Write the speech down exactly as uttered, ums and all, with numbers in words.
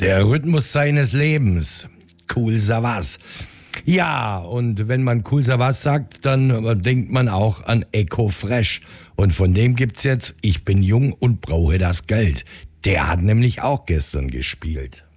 Der Rhythmus seines Lebens. Kool Savas. Ja, und wenn man Kool Savas sagt, dann denkt man auch an Eko Fresh. Und von dem gibt's jetzt Ich bin jung und brauche das Geld. Der hat nämlich auch gestern gespielt.